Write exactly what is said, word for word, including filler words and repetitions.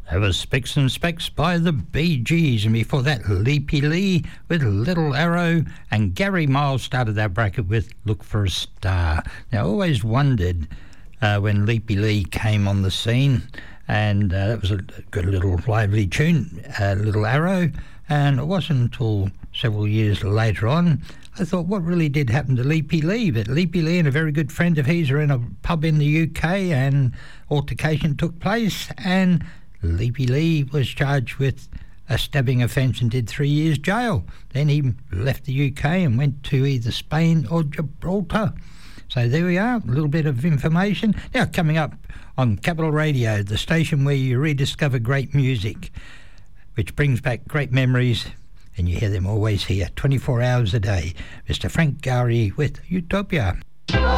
That was Spicks and Specks by the Bee Gees, and before that, Leapy Lee with Little Arrow, and Gary Miles started that bracket with Look for a Star. Now, I always wondered uh, when Leapy Lee came on the scene, and uh, that was a good little lively tune, uh, Little Arrow, and it wasn't until several years later on I thought, what really did happen to Leapy Lee? But Leapy Lee and a very good friend of his are in a pub in the U K, and altercation took place, and Leapy Lee was charged with a stabbing offence and did three years jail. Then he left the U K and went to either Spain or Gibraltar. So there we are, a little bit of information. Now, coming up on Capital Radio, the station where you rediscover great music, which brings back great memories, and you hear them always here, twenty-four hours a day. Mister Frank Gowrie with Utopia.